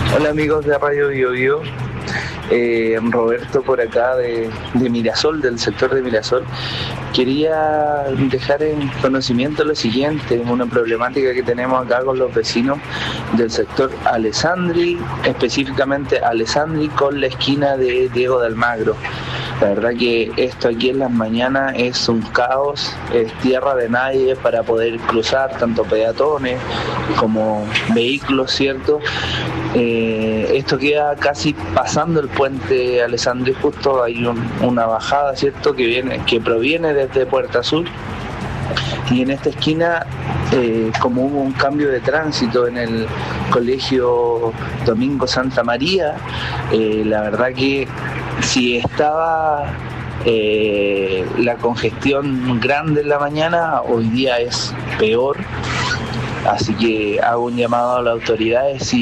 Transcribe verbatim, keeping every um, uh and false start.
Hola amigos de Radio Bio Bio, eh, Roberto por acá de, de Mirasol, del sector de Mirasol. Quería dejar en conocimiento lo siguiente, una problemática que tenemos acá con los vecinos del sector Alessandri, específicamente Alessandri con la esquina de Diego de Almagro. La verdad que esto aquí en las mañanas es un caos, es tierra de nadie para poder cruzar, tanto peatones como vehículos, ¿cierto? Eh, esto queda casi pasando el puente Alessandri, justo hay un, una bajada, ¿cierto?, que viene, que proviene desde Puerta Sur. Y en esta esquina, eh, como hubo un cambio de tránsito en el colegio Domingo Santa María, eh, la verdad que si estaba eh, la congestión grande en la mañana, hoy día es peor. Así que hago un llamado a las autoridades. Si